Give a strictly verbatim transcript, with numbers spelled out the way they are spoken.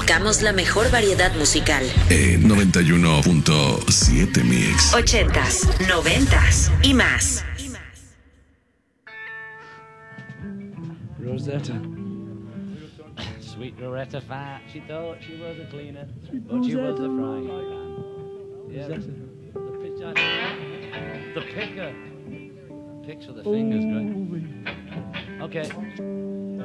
buscamos la mejor variedad musical. En noventa y uno punto siete Mix. Ochentas, noventas y más. Rosetta. Sweet Rosetta Fat. She thought she was a cleaner, but she was a frying pan. Yeah, the, the pitcher. The picker. Picks with the fingers, great. Okay.